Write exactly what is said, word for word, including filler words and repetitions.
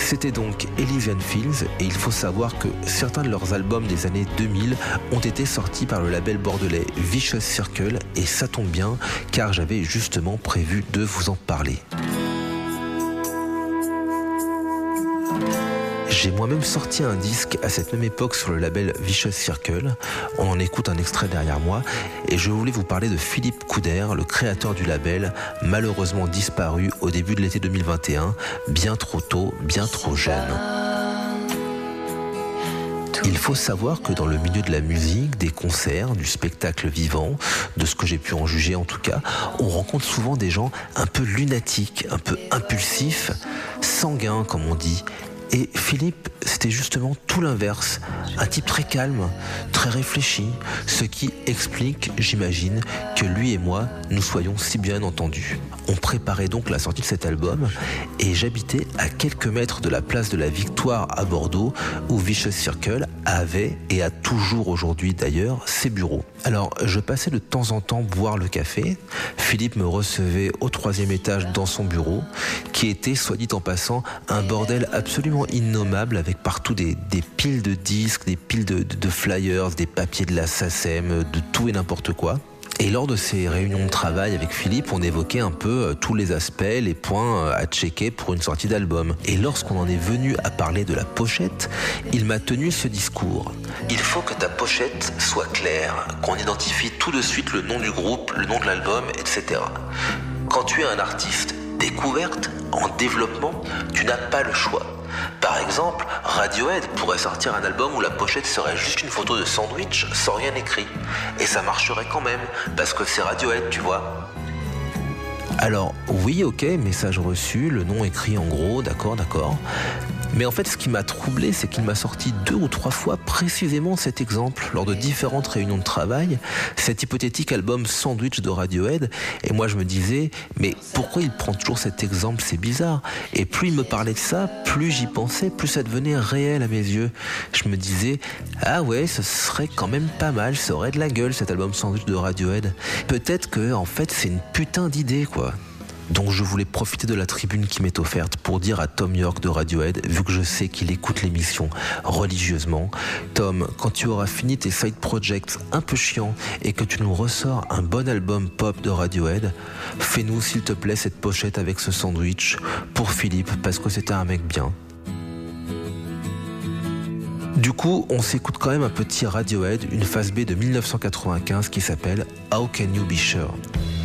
C'était donc Elysian Fields, et il faut savoir que certains de leurs albums des années deux mille ont été sortis par le label bordelais Vicious Circle, et ça tombe bien car j'avais justement prévu de vous en parler. J'ai moi-même sorti un disque à cette même époque sur le label Vicious Circle. On en écoute un extrait derrière moi et je voulais vous parler de Philippe Couder, le créateur du label, malheureusement disparu au début de l'été deux mille vingt et un, bien trop tôt, bien trop jeune. Il faut savoir que dans le milieu de la musique, des concerts, du spectacle vivant, de ce que j'ai pu en juger en tout cas, on rencontre souvent des gens un peu lunatiques, un peu impulsifs, sanguins comme on dit. Et Philippe, c'était justement tout l'inverse. Un type très calme, très réfléchi, ce qui explique, j'imagine, que lui et moi, nous soyons si bien entendus. On préparait donc la sortie de cet album et j'habitais à quelques mètres de la place de la Victoire à Bordeaux où Vicious Circle avait et a toujours aujourd'hui d'ailleurs ses bureaux. Alors je passais de temps en temps boire le café. Philippe me recevait au troisième étage dans son bureau qui était, soit dit en passant, un bordel absolument innommable avec partout des, des piles de disques, des piles de, de, de flyers, des papiers de la S A C E M, de tout et n'importe quoi. Et lors de ces réunions de travail avec Philippe, on évoquait un peu euh, tous les aspects, les points euh, à checker pour une sortie d'album. Et lorsqu'on en est venu à parler de la pochette, il m'a tenu ce discours. Il faut que ta pochette soit claire, qu'on identifie tout de suite le nom du groupe, le nom de l'album, et cetera. Quand tu es un artiste découverte, en développement, tu n'as pas le choix. Par exemple, Radiohead pourrait sortir un album où la pochette serait juste une photo de sandwich sans rien écrit. Et ça marcherait quand même, parce que c'est Radiohead, tu vois. Alors, oui, ok, message reçu, le nom écrit en gros, d'accord, d'accord. Mais en fait, ce qui m'a troublé, c'est qu'il m'a sorti deux ou trois fois précisément cet exemple lors de différentes réunions de travail, cet hypothétique album Sandwich de Radiohead. Et moi, je me disais, mais pourquoi il prend toujours cet exemple? C'est bizarre. Et plus il me parlait de ça, plus j'y pensais, plus ça devenait réel à mes yeux. Je me disais, ah ouais, ce serait quand même pas mal, ça aurait de la gueule cet album Sandwich de Radiohead. Peut-être que, en fait, c'est une putain d'idée, quoi. Donc je voulais profiter de la tribune qui m'est offerte pour dire à Thom Yorke de Radiohead, vu que je sais qu'il écoute l'émission religieusement, Tom, quand tu auras fini tes side projects un peu chiants et que tu nous ressors un bon album pop de Radiohead, fais-nous s'il te plaît cette pochette avec ce sandwich pour Philippe, parce que c'était un mec bien. Du coup, on s'écoute quand même un petit Radiohead, une phase B de dix-neuf cent quatre-vingt-quinze qui s'appelle How Can You Be Sure?